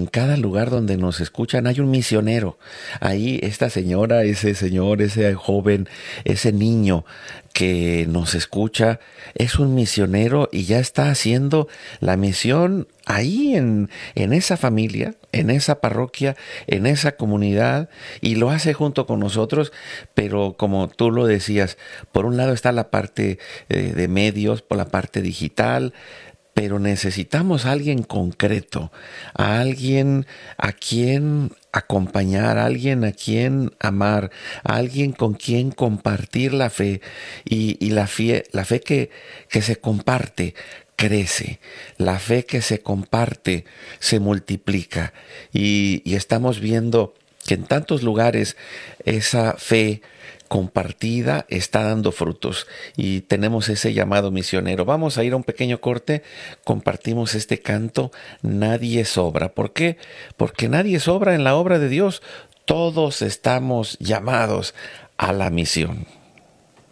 en cada lugar donde nos escuchan hay un misionero. Ahí esta señora, ese señor, ese joven, ese niño que nos escucha es un misionero y ya está haciendo la misión ahí en esa familia, en esa parroquia, en esa comunidad, y lo hace junto con nosotros. Pero como tú lo decías, por un lado está la parte de medios, por la parte digital, pero necesitamos a alguien concreto, a alguien a quien acompañar, a alguien a quien amar, a alguien con quien compartir la fe. Y la fe que se comparte crece, la fe que se comparte se multiplica. Y estamos viendo que en tantos lugares esa fe compartida está dando frutos y tenemos ese llamado misionero. Vamos a ir a un pequeño corte, compartimos este canto, Nadie sobra. ¿Por qué? Porque nadie sobra en la obra de Dios. Todos estamos llamados a la misión.